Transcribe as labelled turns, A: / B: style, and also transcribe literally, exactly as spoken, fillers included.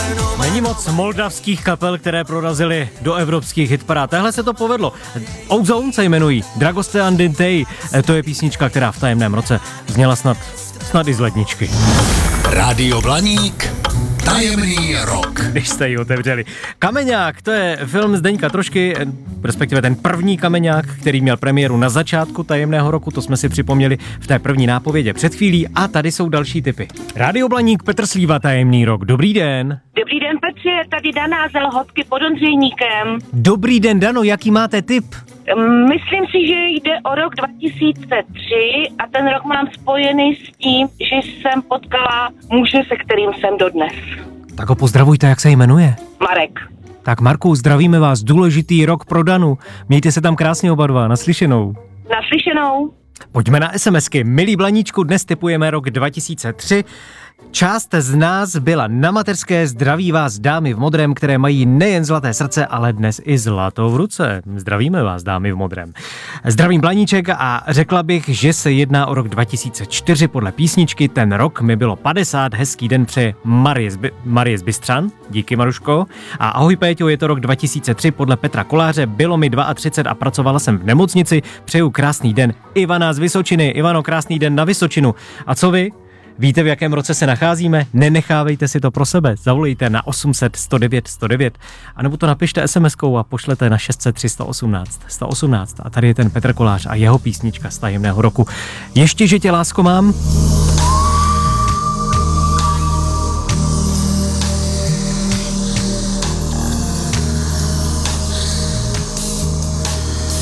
A: Není moc moldavských kapel, které prorazily do evropských hitparád. Téhle se to povedlo. Ozone se jmenují. Dragoste Andintei. To je písnička, která v tajemném roce zněla snad, snad i z ledničky.
B: Rádio Blaník. Tajemný rok.
A: Když jste ji otevřeli. Kameňák, to je film Zdeňka Trošky, respektive ten první Kameňák, který měl premiéru na začátku tajemného roku, to jsme si připomněli v té první nápovědě před chvílí a tady jsou další tipy. Rádio Blaník, Petr Slíva, tajemný rok. Dobrý den.
C: Dobrý den, Petře, tady Dana z Lhotky pod Ondřejníkem.
A: Dobrý den, Dano, jaký máte tip?
C: Myslím si, že jde o rok dva tisíce tři a ten rok mám spojený s tím, že jsem potkala muže, se kterým jsem dodnes.
A: Tak ho pozdravujte, jak se jmenuje?
C: Marek.
A: Tak Marku, zdravíme vás, důležitý rok pro Danu. Mějte se tam krásně oba dva, naslyšenou.
C: Naslyšenou.
A: Pojďme na SMSky. Milí Blaníčku, dnes tipujeme rok dva tisíce tři. Část z nás byla na mateřské, zdraví vás dámy v modrém, které mají nejen zlaté srdce, ale dnes i zlato v ruce. Zdravíme vás, dámy v modrém. Zdravím Blaníček a řekla bych, že se jedná o rok dva tisíce čtyři podle písničky. Ten rok mi bylo padesát, hezký den přeje Marie, Zby, Marie z Bystřan. Díky, Maruško. A ahoj Péťo, je to rok dva tisíce tři podle Petra Koláře, bylo mi třicet dva a pracovala jsem v nemocnici. Přeju krásný den Ivana z Vysočiny. Ivano, krásný den na Vysočinu. A co vy? Víte, v jakém roce se nacházíme? Nenechávejte si to pro sebe. Zavolejte na osm set sto devět sto devět, anebo to napište es em eskou a pošlete na šest set tři sto osmnáct sto osmnáct. A tady je ten Petr Kolář a jeho písnička z tajemného roku. Ještě, že tě, lásko, mám.